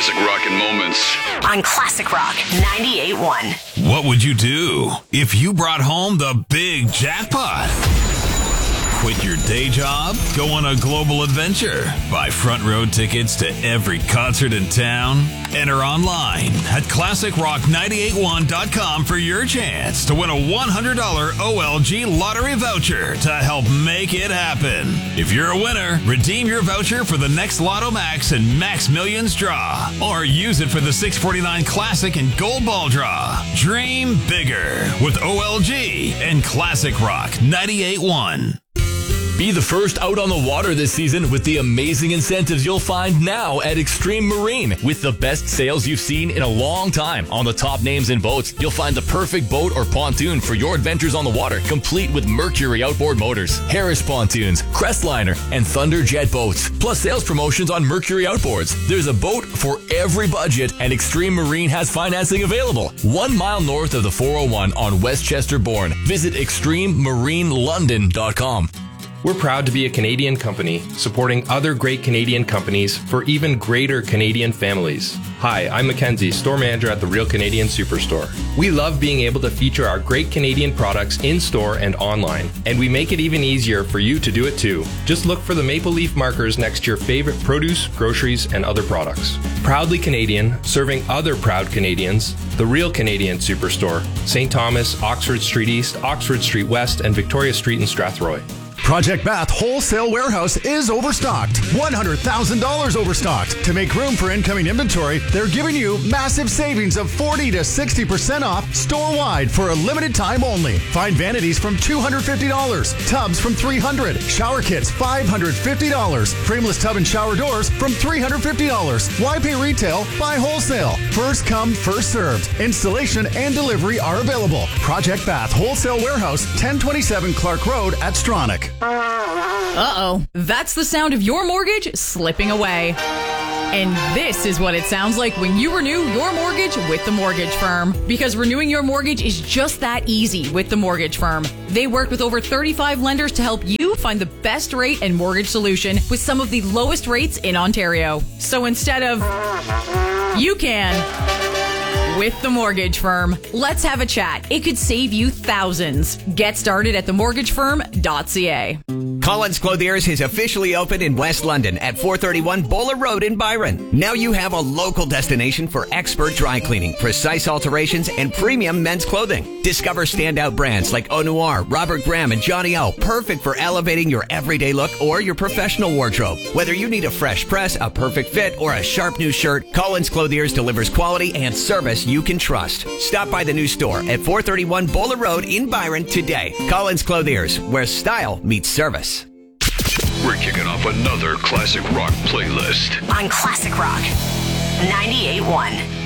classic rockin' moments. On Classic Rock 98.1. What would you do if you brought home the big jackpot? Quit your day job? Go on a global adventure? Buy front row tickets to every concert in town? Enter online at ClassicRock981.com for your chance to win a $100 OLG lottery voucher to help make it happen. If you're a winner, redeem your voucher for the next Lotto Max and Max Millions draw, or use it for the 649 Classic and Gold Ball draw. Dream bigger with OLG and Classic Rock 98.1. Be the first out on the water this season with the amazing incentives you'll find now at Extreme Marine. With the best sales you've seen in a long time on the top names in boats, you'll find the perfect boat or pontoon for your adventures on the water, complete with Mercury outboard motors, Harris pontoons, Crestliner, and Thunderjet boats, plus sales promotions on Mercury outboards. There's a boat for every budget, and Extreme Marine has financing available. 1 mile north of the 401 on Westchester Bourne. Visit extrememarinelondon.com. We're proud to be a Canadian company supporting other great Canadian companies for even greater Canadian families. Hi, I'm Mackenzie, store manager at the Real Canadian Superstore. We love being able to feature our great Canadian products in store and online, and we make it even easier for you to do it too. Just look for the maple leaf markers next to your favorite produce, groceries, and other products. Proudly Canadian, serving other proud Canadians, the Real Canadian Superstore, St. Thomas, Oxford Street East, Oxford Street West, and Victoria Street in Strathroy. Project Bath Wholesale Warehouse is overstocked. $100,000 overstocked. To make room for incoming inventory, they're giving you massive savings of 40 to 60% off store-wide for a limited time only. Find vanities from $250, tubs from $300, shower kits $550, frameless tub and shower doors from $350. Why pay retail? Buy wholesale. First come, first served. Installation and delivery are available. Project Bath Wholesale Warehouse, 1027 Clark Road at Stronach. Uh-oh. That's the sound of your mortgage slipping away. And this is what it sounds like when you renew your mortgage with the mortgage firm. Because renewing your mortgage is just that easy with the mortgage firm. They work with over 35 lenders to help you find the best rate and mortgage solution with some of the lowest rates in Ontario. So instead of you can with the mortgage firm. Let's have a chat. It could save you thousands. Get started at themortgagefirm.ca. Collins Clothiers is officially open in West London at 431 Bowler Road in Byron. Now you have a local destination for expert dry cleaning, precise alterations, and premium men's clothing. Discover standout brands like Au Noir, Robert Graham, and Johnny O, perfect for elevating your everyday look or your professional wardrobe. Whether you need a fresh press, a perfect fit, or a sharp new shirt, Collins Clothiers delivers quality and service you can trust. Stop by the new store at 431 Bowler Road in Byron today. Collins Clothiers, where style meets service. We're kicking off another classic rock playlist. On Classic Rock 98.1.